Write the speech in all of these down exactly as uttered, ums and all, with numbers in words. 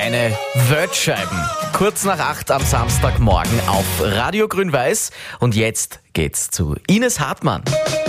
Deine Wörtscheiben. Kurz nach acht am Samstagmorgen auf Radio Grün-Weiß. Und jetzt geht's zu Ines Hartmann.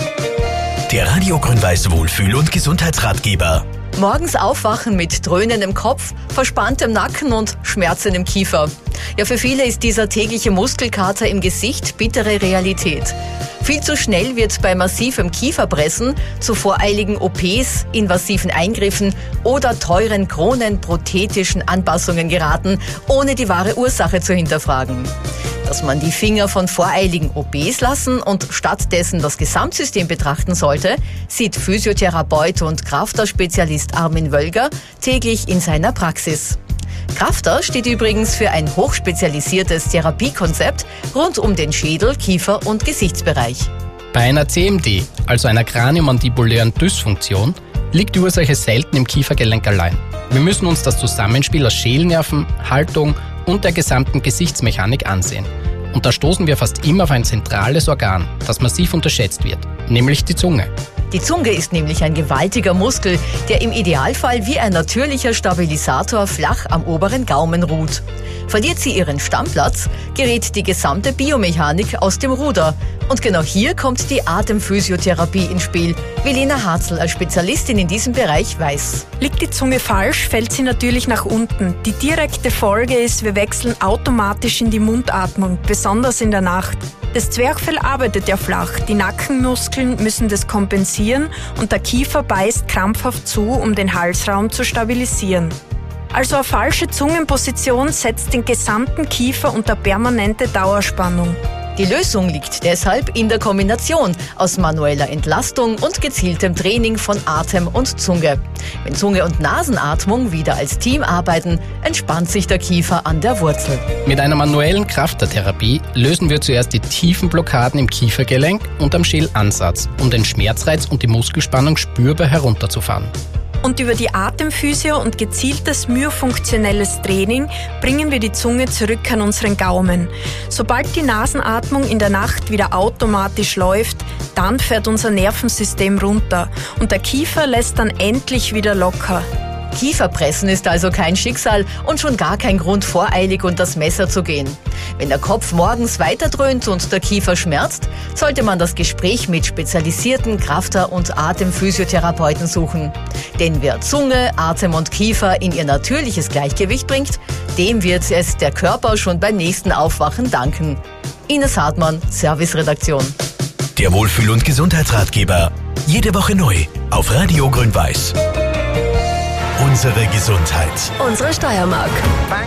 Der Radio Grün-Weiß Wohlfühl- und Gesundheitsratgeber. Morgens aufwachen mit dröhnendem Kopf, verspanntem Nacken und Schmerzen im Kiefer. Ja, für viele ist dieser tägliche Muskelkater im Gesicht bittere Realität. Viel zu schnell wird bei massivem Kieferpressen zu voreiligen O Ps, invasiven Eingriffen oder teuren kronenprothetischen Anpassungen geraten, ohne die wahre Ursache zu hinterfragen. Dass man die Finger von voreiligen O Ps lassen und stattdessen das Gesamtsystem betrachten sollte, sieht Physiotherapeut und Krafter-Spezialist Armin Wölger täglich in seiner Praxis. Krafter steht übrigens für ein hochspezialisiertes Therapiekonzept rund um den Schädel-, Kiefer- und Gesichtsbereich. Bei einer C M D, also einer kraniomandibulären Dysfunktion, liegt die Ursache selten im Kiefergelenk allein. Wir müssen uns das Zusammenspiel aus Schälnerven, Haltung und der gesamten Gesichtsmechanik ansehen. Und da stoßen wir fast immer auf ein zentrales Organ, das massiv unterschätzt wird, nämlich die Zunge. Die Zunge ist nämlich ein gewaltiger Muskel, der im Idealfall wie ein natürlicher Stabilisator flach am oberen Gaumen ruht. Verliert sie ihren Stammplatz, gerät die gesamte Biomechanik aus dem Ruder. Und genau hier kommt die Atemphysiotherapie ins Spiel, wie Lena Harzl als Spezialistin in diesem Bereich weiß. Liegt die Zunge falsch, fällt sie natürlich nach unten. Die direkte Folge ist, wir wechseln automatisch in die Mundatmung, besonders in der Nacht. Das Zwerchfell arbeitet ja flach, die Nackenmuskeln müssen das kompensieren und der Kiefer beißt krampfhaft zu, um den Halsraum zu stabilisieren. Also eine falsche Zungenposition setzt den gesamten Kiefer unter permanente Dauerspannung. Die Lösung liegt deshalb in der Kombination aus manueller Entlastung und gezieltem Training von Atem und Zunge. Wenn Zunge und Nasenatmung wieder als Team arbeiten, entspannt sich der Kiefer an der Wurzel. Mit einer manuellen Kraftertherapie lösen wir zuerst die tiefen Blockaden im Kiefergelenk und am Schädelansatz, um den Schmerzreiz und die Muskelspannung spürbar herunterzufahren. Und über die Atemphysio und gezieltes myofunktionelles Training bringen wir die Zunge zurück an unseren Gaumen. Sobald die Nasenatmung in der Nacht wieder automatisch läuft, dann fährt unser Nervensystem runter und der Kiefer lässt dann endlich wieder locker. Kieferpressen ist also kein Schicksal und schon gar kein Grund, voreilig unter das Messer zu gehen. Wenn der Kopf morgens weiterdröhnt und der Kiefer schmerzt, sollte man das Gespräch mit spezialisierten Krafter- und Atemphysiotherapeuten suchen. Denn wer Zunge, Atem und Kiefer in ihr natürliches Gleichgewicht bringt, dem wird es der Körper schon beim nächsten Aufwachen danken. Ines Hartmann, Serviceredaktion. Der Wohlfühl- und Gesundheitsratgeber. Jede Woche neu auf Radio Grün-Weiß. Unsere Gesundheit. Unsere Steiermark.